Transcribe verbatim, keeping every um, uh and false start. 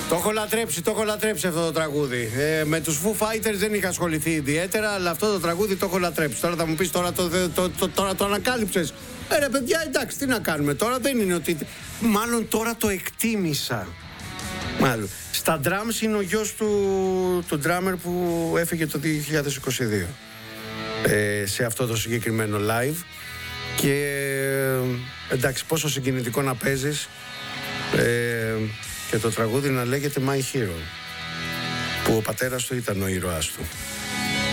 Το έχω λατρέψει, το έχω λατρέψει αυτό το τραγούδι. Ε, με τους Foo Fighters δεν είχα ασχοληθεί ιδιαίτερα, αλλά αυτό το τραγούδι το έχω λατρέψει. Τώρα θα μου πεις, τώρα το, το, το, το, τώρα το ανακάλυψες. Ε, ρε παιδιά, εντάξει, τι να κάνουμε τώρα, δεν είναι ότι... Μάλλον τώρα το εκτίμησα. Μάλλον. Στα drums είναι ο γιος του, του drummer που έφυγε το δύο χιλιάδες είκοσι δύο. Ε, σε αυτό το συγκεκριμένο live. Και εντάξει, πόσο συγκινητικό να παίζεις ε, και το τραγούδι να λέγεται My Hero, που ο πατέρας του ήταν ο ήρωάς του.